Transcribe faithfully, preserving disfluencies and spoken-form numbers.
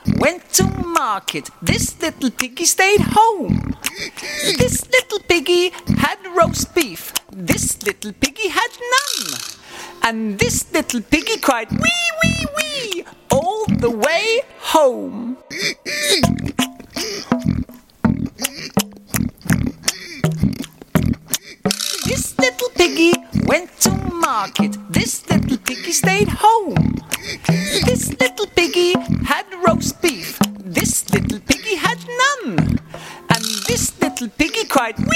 went to market. This little piggy stayed home. This little piggy had roast beef. This little piggy had none. And this little piggy cried, wee, wee, wee, all the way home. This little piggy went to market. This little piggy stayed home. This little piggy had roast beef. This little piggy had none. And this little piggy cried, wee,